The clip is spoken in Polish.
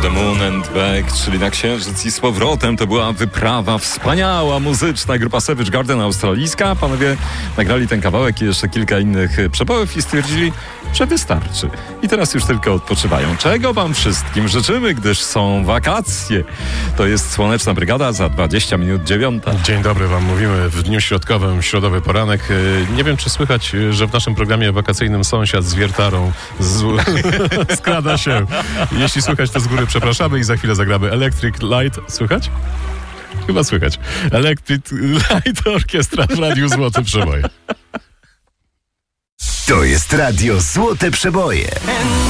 the Moon and Back, czyli na Księżyc i z powrotem. To była wyprawa wspaniała, muzyczna. Grupa Savage Garden australijska. Panowie nagrali ten kawałek i jeszcze kilka innych przebojów i stwierdzili, że wystarczy. I teraz już tylko odpoczywają. Czego wam wszystkim życzymy, gdyż są wakacje. To jest Słoneczna Brygada za 20 minut 9. Dzień dobry wam mówimy w dniu środkowym, środowy poranek. Nie wiem, czy słychać, że w naszym programie wakacyjnym sąsiad z wiertarą skrada się. Jeśli słychać, to z góry przepraszamy i za chwilę zagramy Electric Light. Słychać? Chyba słychać. Electric Light Orkiestra w Radiu Złote Przeboje. To jest Radio Złote Przeboje.